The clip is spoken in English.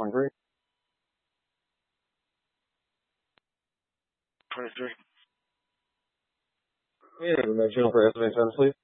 23. 23. Yeah, the channel for estimating times, please.